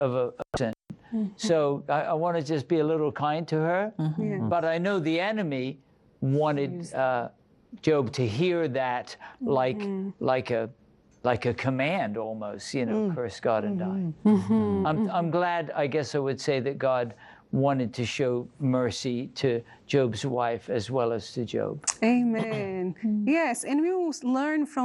of a person. So I want to just be a little kind to her. Yes. But I know the enemy wanted Job to hear that like a command almost, curse God and die. I'm glad, I guess I would say, that God wanted to show mercy to Job's wife as well as to Job. Amen. Yes, and we will learn from